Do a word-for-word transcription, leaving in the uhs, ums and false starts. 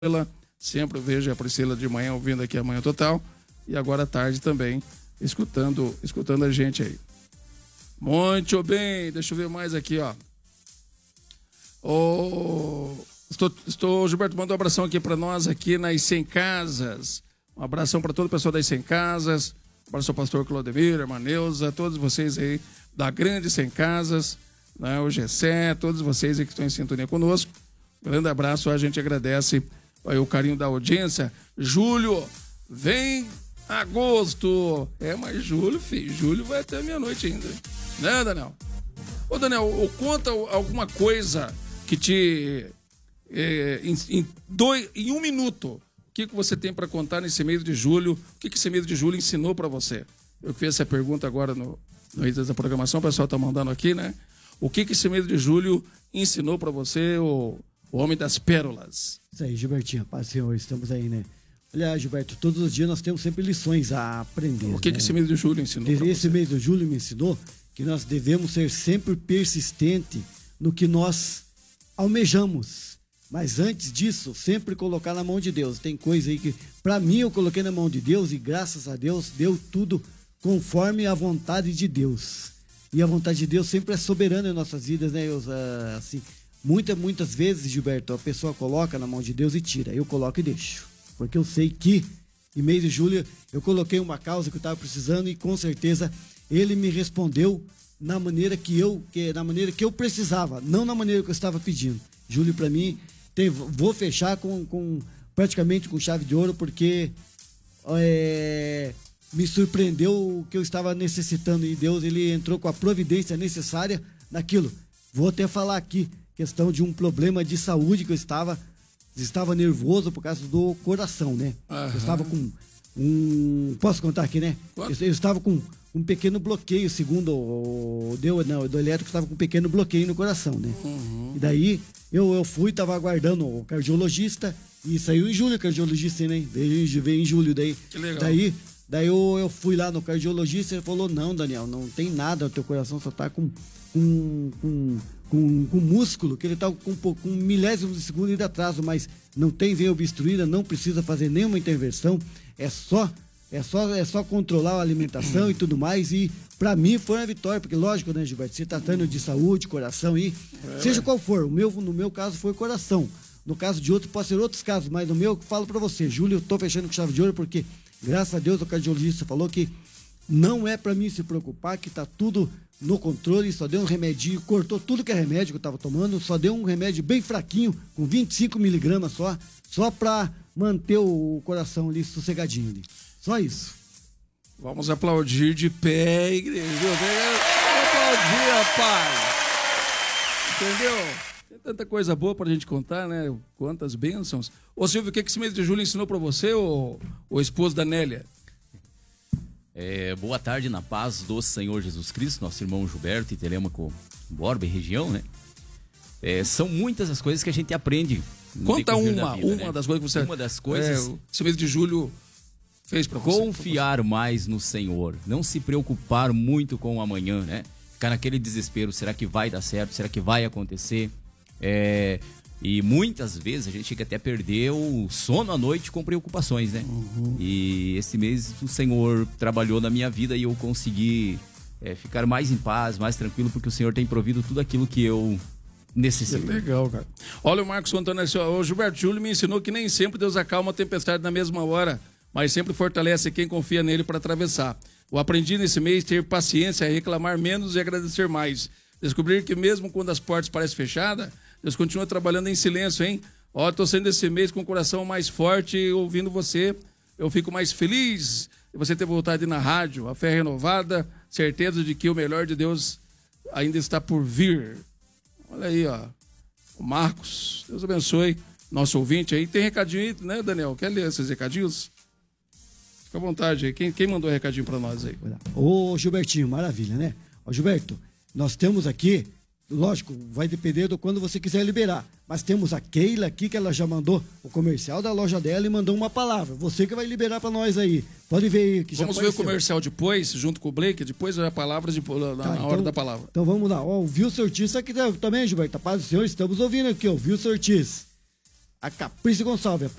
Priscila, sempre vejo a Priscila de manhã ouvindo aqui a Manhã Total e agora à tarde também escutando, escutando a gente aí. Muito bem, deixa eu ver mais aqui, ó. Oh, estou, estou, Gilberto, manda um abração aqui para nós aqui nas cem Casas. Um abração para todo o pessoal das cem Casas. Um abraço ao pastor Claudemir, a irmã Neuza, todos vocês aí da grande cem Casas, né, o Gessé, todos vocês aí que estão em sintonia conosco. Um grande abraço, a gente agradece aí o carinho da audiência. Júlio, vem agosto. É, mas Júlio, filho, Júlio vai até meia-noite ainda. Né, Daniel? Ô, Daniel, conta alguma coisa que te... É, em, em, dois, em um minuto, o que, que você tem para contar nesse mês de julho? O que, que esse mês de julho ensinou para você? Eu fiz essa pergunta agora no, no início da programação, o pessoal tá mandando aqui, né? O que, que esse mês de julho ensinou para você, o, o homem das pérolas? Isso aí, Gilbertinho, paz Senhor, estamos aí, né? Olha, Gilberto, todos os dias nós temos sempre lições a aprender. O que, né? que esse mês de julho ensinou para você? Esse mês de julho me ensinou que nós devemos ser sempre persistentes no que nós almejamos. Mas antes disso, sempre colocar na mão de Deus. Tem coisa aí que, para mim, eu coloquei na mão de Deus e graças a Deus, deu tudo conforme a vontade de Deus. E a vontade de Deus sempre é soberana em nossas vidas, né? Eu, assim, muitas, muitas vezes, Gilberto, a pessoa coloca na mão de Deus e tira. Eu coloco e deixo. Porque eu sei que, em mês de julho, eu coloquei uma causa que eu estava precisando e, com certeza, ele me respondeu na maneira que eu, que, na maneira que eu precisava, não na maneira que eu estava pedindo. Júlio, para mim, tem, vou fechar com, com praticamente com chave de ouro, porque é, me surpreendeu o que eu estava necessitando e Deus, ele entrou com a providência necessária naquilo. Vou até falar aqui, questão de um problema de saúde que eu estava, estava nervoso por causa do coração, né? Uhum. Eu estava com um... Posso contar aqui, né? Eu, eu estava com um pequeno bloqueio, segundo o deu, não, do elétrico, estava com um pequeno bloqueio no coração, né? Uhum. E daí eu, eu fui, estava aguardando o cardiologista e saiu em julho o cardiologista, né? Veio, veio em julho, daí. Que legal. Daí, daí eu, eu fui lá no cardiologista e ele falou: não, Daniel, não tem nada, o teu coração só tá com com, com, com, com músculo, que ele tá com, com um milésimo de segundo de atraso, mas não tem veia obstruída, não precisa fazer nenhuma intervenção, é só É só, é só controlar a alimentação e tudo mais. E pra mim foi uma vitória, porque lógico, né, Gilberto? Se tratando de saúde, coração e é. seja qual for, o meu, no meu caso foi coração. No caso de outro, pode ser outros casos, mas no meu, eu falo pra você, Júlio, eu tô fechando com chave de ouro, porque graças a Deus o cardiologista falou que não é pra mim se preocupar, que tá tudo no controle, só deu um remedinho, cortou tudo que é remédio que eu tava tomando, só deu um remédio bem fraquinho, com vinte e cinco miligramas só, só pra manter o coração ali sossegadinho ali. Só isso. Vamos aplaudir de pé, igreja. Vamos aplaudir, rapaz. Entendeu? Tem tanta coisa boa pra gente contar, né? Quantas bênçãos. Ô, Silvio, o que esse mês de julho ensinou pra você, o, o esposo da Nélia? É, boa tarde, na paz do Senhor Jesus Cristo, nosso irmão Gilberto e Telêmaco Borba e região, né? É, são muitas as coisas que a gente aprende. Conta uma, vida, uma né? das coisas que você... Uma das coisas... É, esse mês de julho... Fez pra você, confiar mais no Senhor, não se preocupar muito com o amanhã, né? Ficar naquele desespero, será que vai dar certo? Será que vai acontecer? É... E muitas vezes a gente chega até a perder o sono à noite com preocupações, né? Uhum. E esse mês o Senhor trabalhou na minha vida e eu consegui é, ficar mais em paz, mais tranquilo, porque o Senhor tem provido tudo aquilo que eu necessito. Que legal, cara. Olha o Marcos Antônio, o Gilberto Júlio me ensinou que nem sempre Deus acalma a tempestade na mesma hora, mas sempre fortalece quem confia nele para atravessar. Eu aprendi nesse mês ter paciência, reclamar menos e agradecer mais. Descobrir que mesmo quando as portas parecem fechadas, Deus continua trabalhando em silêncio, hein? Ó, tô saindo desse mês com o coração mais forte, ouvindo você, eu fico mais feliz de você ter voltado na rádio, a fé renovada, certeza de que o melhor de Deus ainda está por vir. Olha aí, ó, o Marcos, Deus abençoe, nosso ouvinte aí. Tem recadinho aí, né, Daniel? Quer ler esses recadinhos? Fica à vontade aí. Quem, quem mandou um recadinho pra nós aí? Ô, Gilbertinho, maravilha, né? Ô, Gilberto, nós temos aqui, lógico, vai depender do quando você quiser liberar, mas temos a Keila aqui, que ela já mandou o comercial da loja dela e mandou uma palavra. Você que vai liberar pra nós aí. Pode ver aí. Que vamos já ver o comercial depois, junto com o Blake, depois a palavra de, na, tá, na hora então, da palavra. Então vamos lá. Ó, o Wilson Ortiz aqui também, Gilberto. Paz do Senhor, estamos ouvindo aqui, ó. O Wilson Ortiz. A Capricho Gonçalves.